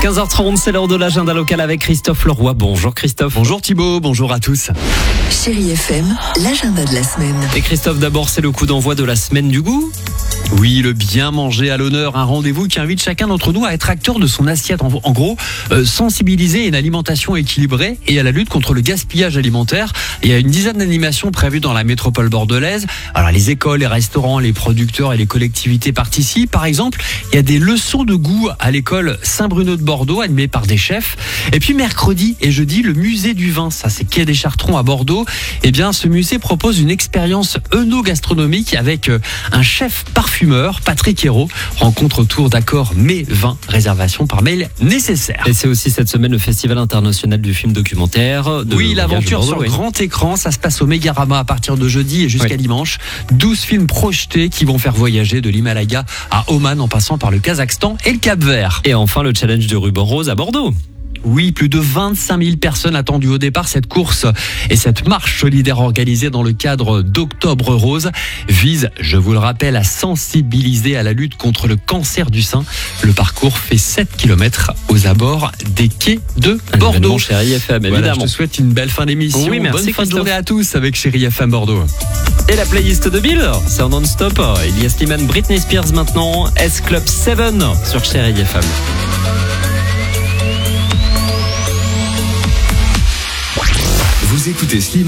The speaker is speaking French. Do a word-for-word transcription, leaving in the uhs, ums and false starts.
quinze heures trente, c'est l'heure de l'agenda local avec Christophe Leroy. Bonjour Christophe. Bonjour Thibaut, bonjour à tous. Chérie F M, l'agenda de la semaine. Et Christophe, d'abord, c'est le coup d'envoi de la semaine du goût. Oui, le bien manger à l'honneur, un rendez-vous qui invite chacun d'entre nous à être acteur de son assiette. En, en gros, euh, sensibiliser à une alimentation équilibrée et à la lutte contre le gaspillage alimentaire. Il y a une dizaine d'animations prévues dans la métropole bordelaise. Alors les écoles, les restaurants, les producteurs et les collectivités participent. Par exemple, il y a des leçons de goût à l'école Saint-Bruno de Bordeaux, animées par des chefs. Et puis mercredi et jeudi, le musée du vin, ça c'est quai des Chartrons à Bordeaux. Eh bien, ce musée propose une expérience œno-gastronomique avec un chef parfumeur, Patrick Hérault. Rencontre autour d'accords mais vins, réservation par mail nécessaire. Et c'est aussi cette semaine le Festival international du film documentaire. De oui, l'aventure Bordeaux, sur oui. grand écran, ça se passe au Mégarama à partir de jeudi et jusqu'à oui. dimanche. douze films projetés qui vont faire voyager de l'Himalaya à Oman en passant par le Kazakhstan et le Cap-Vert. Et enfin, le challenge du ruban rose à Bordeaux. Oui, plus de vingt-cinq mille personnes attendues au départ. Cette course et cette marche solidaire organisée dans le cadre d'Octobre Rose vise, je vous le rappelle, à sensibiliser à la lutte contre le cancer du sein. Le parcours fait sept kilomètres aux abords des quais de Un Bordeaux. événement Chérie F M, Voilà, évidemment. je te souhaite une belle fin d'émission. Oui, merci, Bonne fin de Christophe. journée à tous avec Chérie F M Bordeaux. Et la playlist de Bill, c'est en non-stop. Il y a Slimane, Britney Spears maintenant, S-Club sept sur Chérie F M. Vous écoutez Slimane.